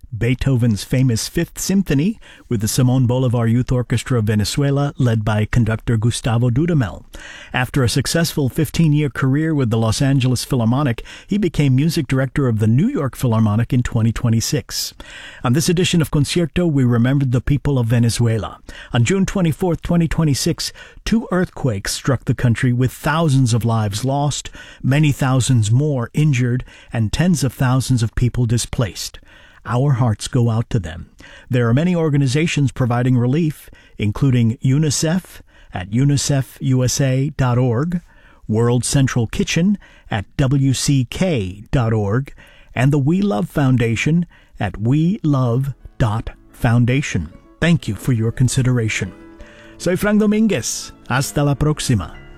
Beethoven's famous Fifth Symphony with the Simón Bolívar Youth Orchestra of Venezuela, led by conductor Gustavo Dudamel. After a successful 15-year career with the Los Angeles Philharmonic, he became music director of the New York Philharmonic in 2026. On this edition of Concierto, we remembered the people of Venezuela. On June 24, 2026, 2 earthquakes struck the country with thousands of lives lost, many thousands more injured, and tens of thousands of people displaced. Our hearts go out to them. There are many organizations providing relief, including UNICEF at unicefusa.org, World Central Kitchen at wck.org, and the We Love Foundation at welove.foundation. Thank you for your consideration. Soy Frank Domínguez. Hasta la próxima.